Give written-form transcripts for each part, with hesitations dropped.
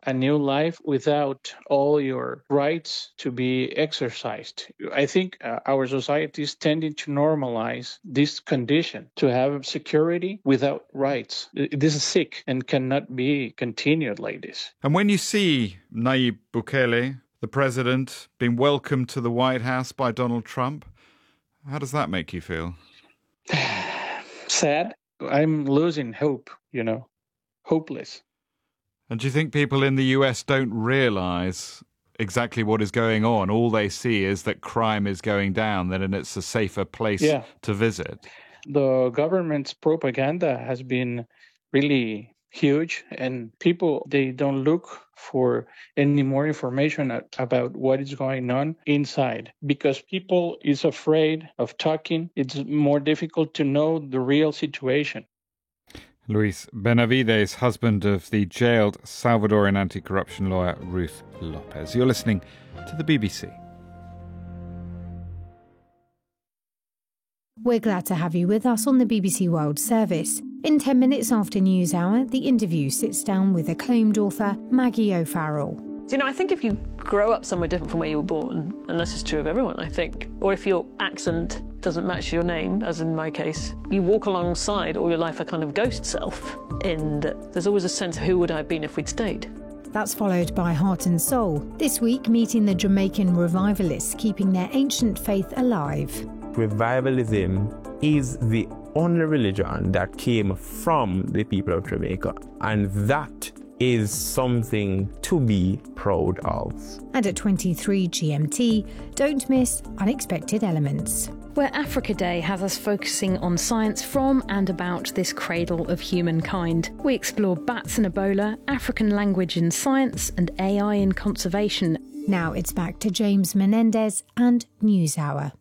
a new life without all your rights to be exercised. I think our society is tending to normalize this condition, to have security without rights. This is sick and cannot be continued like this. And when you see Nayib Bukele, the president, being welcomed to the White House by Donald Trump, how does that make you feel? Sad. I'm losing hope, hopeless. And do you think people in the US don't realize exactly what is going on? All they see is that crime is going down, then it's a safer place to visit. The government's propaganda has been really huge, and people, they don't look for any more information about what is going on inside, because people is afraid of talking. It's more difficult to know the real situation. Luis Benavides, husband of the jailed Salvadorian anti-corruption lawyer Ruth Lopez. You're listening to the BBC. We're glad to have you with us on the BBC World Service. In 10 minutes after NewsHour, The Interview sits down with acclaimed author Maggie O'Farrell. I think if you grow up somewhere different from where you were born, and this is true of everyone, I think, or if your accent doesn't match your name, as in my case, you walk alongside all your life a kind of ghost self, and there's always a sense of who would I have been if we'd stayed. That's followed by Heart and Soul, this week meeting the Jamaican revivalists keeping their ancient faith alive. Revivalism is the only religion that came from the people of Jamaica, and that is something to be proud of. And at 23 GMT, don't miss Unexpected Elements, where Africa Day has us focusing on science from and about this cradle of humankind. We explore bats and Ebola, African language and science, and AI in conservation. Now it's back to James Menendez and NewsHour.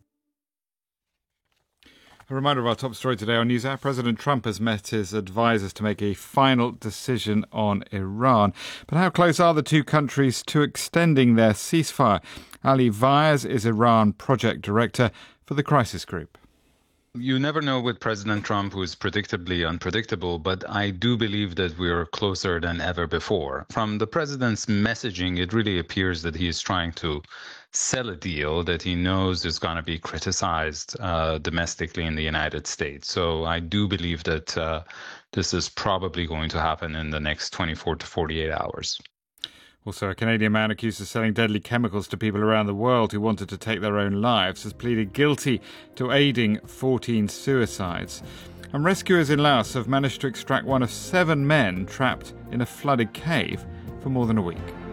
A reminder of our top story today on NewsHour. President Trump has met his advisers to make a final decision on Iran. But how close are the two countries to extending their ceasefire? Ali Vaez is Iran project director for the Crisis Group. You never know with President Trump, who is predictably unpredictable, but I do believe that we are closer than ever before. From the president's messaging, it really appears that he is trying to sell a deal that he knows is going to be criticized domestically in the United States. So I do believe that this is probably going to happen in the next 24 to 48 hours. Also, a Canadian man accused of selling deadly chemicals to people around the world who wanted to take their own lives has pleaded guilty to aiding 14 suicides. And rescuers in Laos have managed to extract one of 7 men trapped in a flooded cave for more than a week.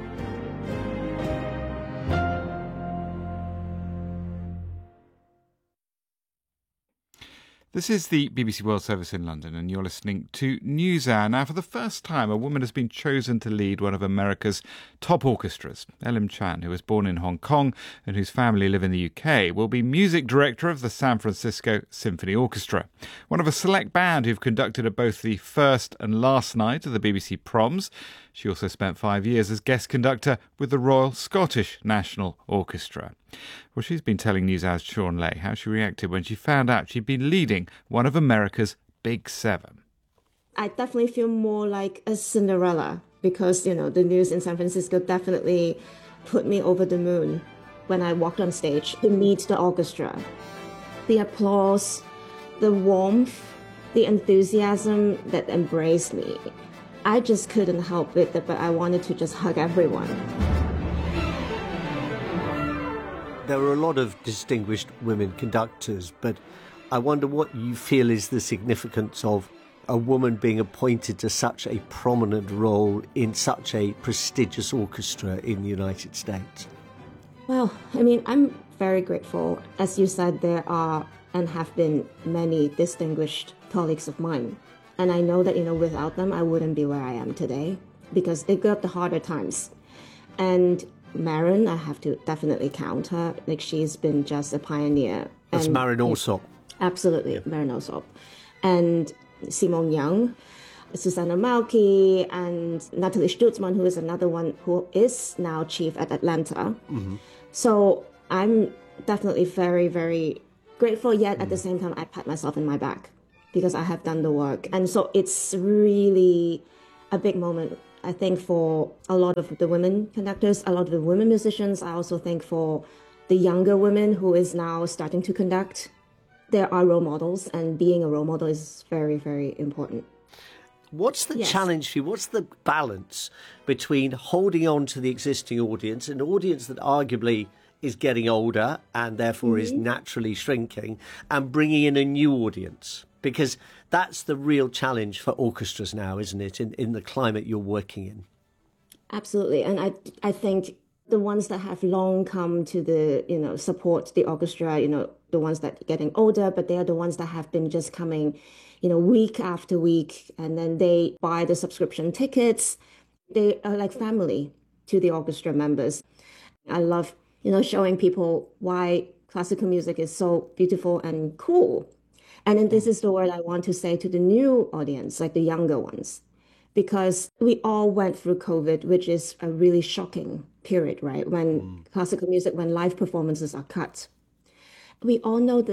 This is the BBC World Service in London, and you're listening to NewsHour. Now, for the first time, a woman has been chosen to lead one of America's top orchestras. Elim Chan, who was born in Hong Kong and whose family live in the UK, will be music director of the San Francisco Symphony Orchestra. One of a select band who've conducted at both the first and last night of the BBC Proms. She also spent 5 years as guest conductor with the Royal Scottish National Orchestra. Well, she's been telling NewsHour's Sean Lay how she reacted when she found out she'd been leading one of America's Big Seven. I definitely feel more like a Cinderella because, the news in San Francisco definitely put me over the moon when I walked on stage to meet the orchestra. The applause, the warmth, the enthusiasm that embraced me. I just couldn't help it, but I wanted to just hug everyone. There are a lot of distinguished women conductors, but I wonder what you feel is the significance of a woman being appointed to such a prominent role in such a prestigious orchestra in the United States. Well, I'm very grateful. As you said, there are and have been many distinguished colleagues of mine. And I know that, without them, I wouldn't be where I am today because they got the harder times. And Marin, I have to definitely count her. She's been just a pioneer. That's Marin Alsop. Absolutely, yeah. Marin Alsop. And Simone Young, Susanna Malky, and Natalie Stutzman, who is another one who is now chief at Atlanta. Mm-hmm. So I'm definitely very, very grateful, yet at the same time, I pat myself in my back because I have done the work. And so it's really a big moment I think for a lot of the women conductors, a lot of the women musicians, I also think for the younger women who is now starting to conduct, there are role models, and being a role model is very, very important. What's the challenge for you? What's the balance between holding on to the existing audience, an audience that arguably is getting older and therefore is naturally shrinking, and bringing in a new audience? Because that's the real challenge for orchestras now, isn't it, in the climate you're working in? Absolutely. And I think the ones that have long come to the, support the orchestra, the ones that are getting older, but they are the ones that have been just coming, week after week, and then they buy the subscription tickets. They are like family to the orchestra members. I love, showing people why classical music is so beautiful and cool. And then this is the word I want to say to the new audience, like the younger ones, because we all went through COVID, which is a really shocking period, right? When classical music, when live performances are cut. We all know that